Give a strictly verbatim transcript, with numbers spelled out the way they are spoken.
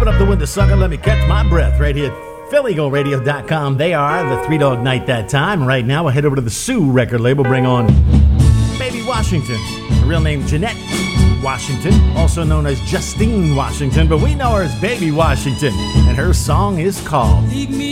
Open up the window, sucker, let me catch my breath right here at Philly Go Radio dot com. They are the Three Dog Night that time. Right now, we'll head over to the Sue record label, bring on Baby Washington. Her real name, Jeanette Washington, also known as Justine Washington, but we know her as Baby Washington, and her song is called Leave me